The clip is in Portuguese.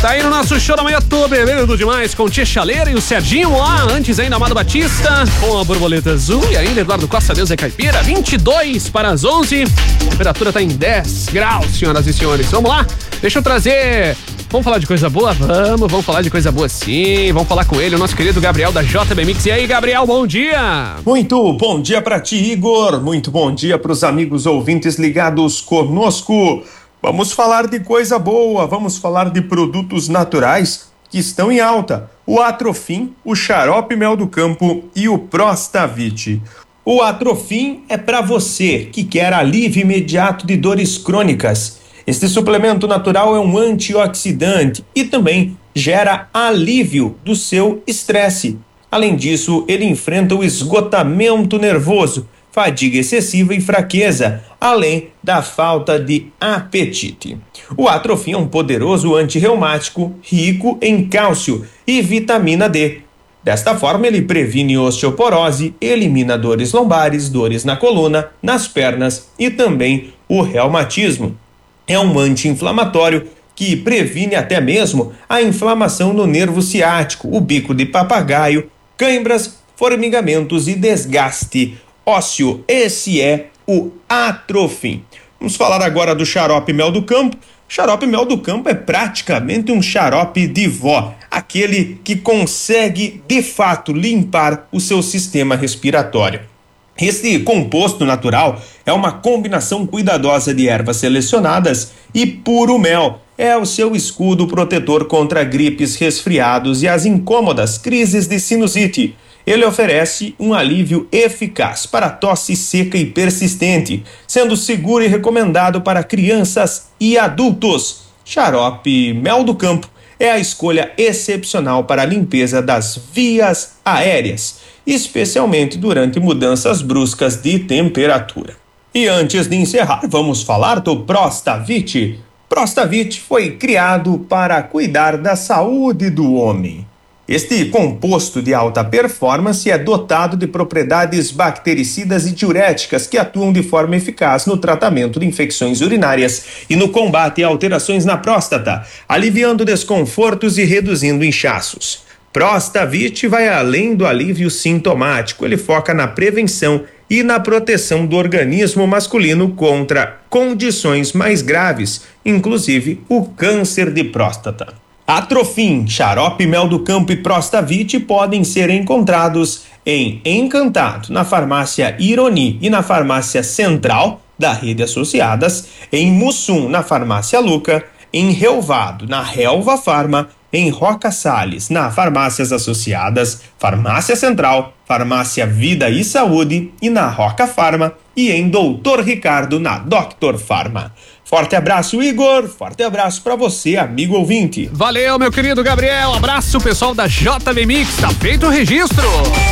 Tá aí no nosso show da manhã, tô bebendo demais com o Tia Chaleira e o Serginho lá. Antes ainda, Amado Batista com a borboleta azul. E ainda, Eduardo Costa, Deus é Caipira. 22 para as 11. A temperatura tá em 10 graus, senhoras e senhores. Vamos lá? Deixa eu trazer... Vamos falar de coisa boa? Vamos falar de coisa boa sim. Vamos falar com ele, o nosso querido Gabriel da JB Mix. E aí, Gabriel, bom dia! Muito bom dia pra ti, Igor. Muito bom dia pros amigos ouvintes ligados conosco. Vamos falar de coisa boa, vamos falar de produtos naturais que estão em alta. O Atrofim, o Xarope Mel do Campo e o Prostavit. O Atrofim é para você que quer alívio imediato de dores crônicas. Este suplemento natural é um antioxidante e também gera alívio do seu estresse. Além disso, ele enfrenta o esgotamento nervoso, fadiga excessiva e fraqueza, além da falta de apetite. O Atrofim é um poderoso antirreumático rico em cálcio e vitamina D. Desta forma, ele previne osteoporose, elimina dores lombares, dores na coluna, nas pernas e também o reumatismo. É um anti-inflamatório que previne até mesmo a inflamação no nervo ciático, o bico de papagaio, cãibras, formigamentos e desgaste ósseo. Esse é o Atrofim. Vamos falar agora do Xarope Mel do Campo. Xarope Mel do Campo é praticamente um xarope de vó, aquele que consegue de fato limpar o seu sistema respiratório. Este composto natural é uma combinação cuidadosa de ervas selecionadas e puro mel. É o seu escudo protetor contra gripes, resfriados e as incômodas crises de sinusite. Ele oferece um alívio eficaz para tosse seca e persistente, sendo seguro e recomendado para crianças e adultos. Xarope Mel do Campo é a escolha excepcional para a limpeza das vias aéreas, especialmente durante mudanças bruscas de temperatura. E antes de encerrar, vamos falar do Prostavit. Prostavit foi criado para cuidar da saúde do homem. Este composto de alta performance é dotado de propriedades bactericidas e diuréticas que atuam de forma eficaz no tratamento de infecções urinárias e no combate a alterações na próstata, aliviando desconfortos e reduzindo inchaços. Prostavit vai além do alívio sintomático, ele foca na prevenção e na proteção do organismo masculino contra condições mais graves, inclusive o câncer de próstata. Atrofim, Xarope Mel do Campo e Prostavit podem ser encontrados em Encantado, na farmácia Ironi e na farmácia Central da Rede Associadas, em Mussum, na farmácia Luca, em Relvado, na Relva Farma, em Roca Salles, na Farmácias Associadas, Farmácia Central, Farmácia Vida e Saúde e na Roca Farma e em Doutor Ricardo, na Doctor Farma. Forte abraço, Igor. Forte abraço pra você, amigo ouvinte. Valeu, meu querido Gabriel. Abraço, pessoal da JB Mix. Tá feito o registro.